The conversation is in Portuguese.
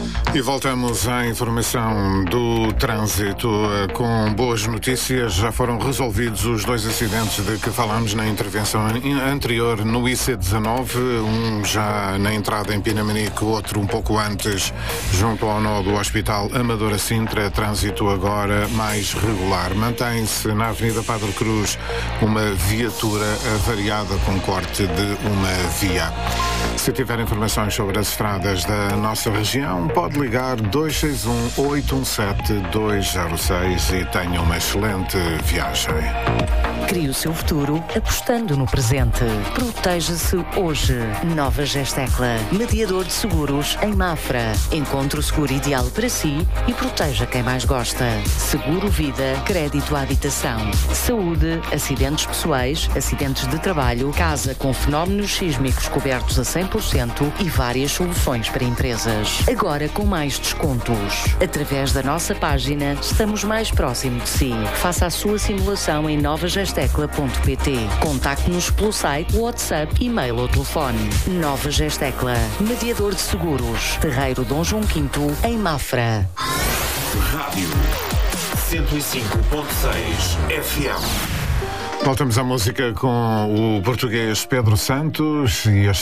E voltamos à informação do trânsito com boas notícias. Já foram resolvidos os dois acidentes de que falámos na intervenção anterior no IC19, um já na entrada em Pinamanique, outro um pouco antes junto ao nó do Hospital Amadora Sintra. Trânsito agora mais regular. Mantém-se na Avenida Padre Cruz uma viatura avariada com corte de uma via. Se tiver informações sobre as estradas da nossa região, pode ligar 261-817-206 e tenha uma excelente viagem. Crie o seu futuro apostando no presente. Proteja-se hoje. Nova Gestecla, mediador de seguros em Mafra. Encontre o seguro ideal para si e proteja quem mais gosta. Seguro vida, crédito à habitação, saúde, acidentes pessoais, acidentes de trabalho, casa com fenómenos sísmicos cobertos a 100% e várias soluções para empresas. Agora com mais descontos. Através da nossa página, estamos mais próximo de si. Faça a sua simulação em novagestecla.pt. Contacte-nos pelo site, WhatsApp, e-mail ou telefone. Nova Gestecla, mediador de seguros. Terreiro Dom João V, em Mafra. Rádio 105.6 FM. Voltamos à música com o português Pedro Santos e as